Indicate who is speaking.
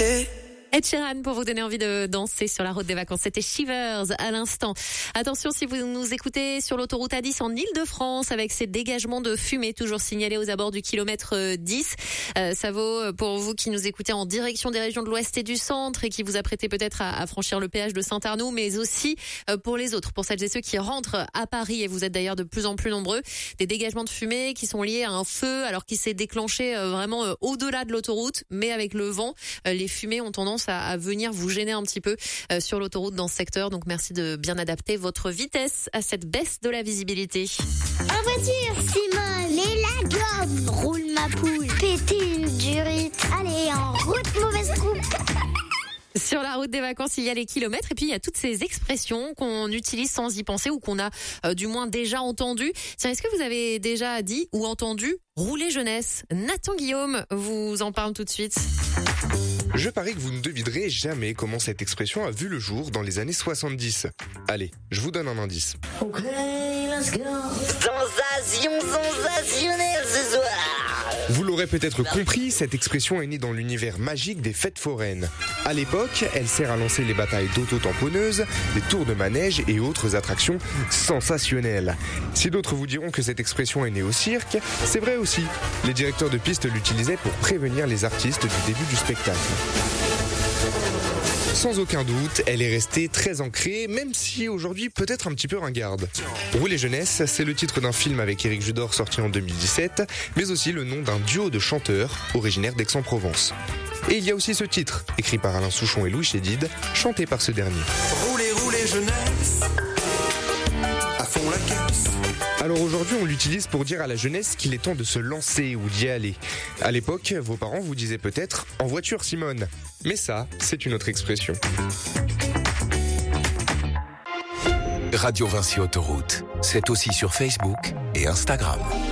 Speaker 1: Ed Sheeran pour vous donner envie de danser sur la route des vacances. C'était Shivers à l'instant. Attention, si vous nous écoutez sur l'autoroute A10 en Île-de-France avec ces dégagements de fumée toujours signalés aux abords du kilomètre 10. Ça vaut pour vous qui nous écoutez en direction des régions de l'Ouest et du Centre et qui vous apprêtez peut-être à franchir le péage de Saint-Arnoux, mais aussi pour les autres, pour celles et ceux qui rentrent à Paris, et vous êtes d'ailleurs de plus en plus nombreux. Des dégagements de fumée qui sont liés à un feu alors qu'il s'est déclenché vraiment au-delà de l'autoroute, mais avec le vent, les fumées ont tendance à venir vous gêner un petit peu sur l'autoroute dans ce secteur. Donc merci de bien adapter votre vitesse à cette baisse de la visibilité.
Speaker 2: En voiture, Simone, mets la gomme, roule ma poule, péter une durite. Allez, en route, mauvaise troupe.
Speaker 1: Sur la route des vacances, il y a les kilomètres et puis il y a toutes ces expressions qu'on utilise sans y penser ou qu'on a du moins déjà entendues. Tiens, est-ce que vous avez déjà dit ou entendu rouler jeunesse? Nathan Guillaume vous en parle tout de suite.
Speaker 3: Je parie que vous ne devinerez jamais comment cette expression a vu le jour dans les années 70. Allez, je vous donne un indice.
Speaker 4: Ok, let's go.
Speaker 5: Sensation sensationnelle ce soir.
Speaker 3: Vous l'aurez peut-être compris, cette expression est née dans l'univers magique des fêtes foraines. À l'époque, elle sert à lancer les batailles d'auto-tamponneuses, des tours de manège et autres attractions sensationnelles. Si d'autres vous diront que cette expression est née au cirque, c'est vrai aussi. Les directeurs de piste l'utilisaient pour prévenir les artistes du début du spectacle. Sans aucun doute, elle est restée très ancrée, même si aujourd'hui peut-être un petit peu ringarde. Rouler jeunesse, c'est le titre d'un film avec Éric Judor sorti en 2017, mais aussi le nom d'un duo de chanteurs originaires d'Aix-en-Provence. Et il y a aussi ce titre, écrit par Alain Souchon et Louis Chédid, chanté par ce dernier.
Speaker 4: Rouler, rouler jeunesse, à fond la caisse.
Speaker 3: Alors aujourd'hui, on l'utilise pour dire à la jeunesse qu'il est temps de se lancer ou d'y aller. À l'époque, vos parents vous disaient peut-être « en voiture, Simone ». Mais ça, c'est une autre expression.
Speaker 6: Radio Vinci Autoroute, c'est aussi sur Facebook et Instagram.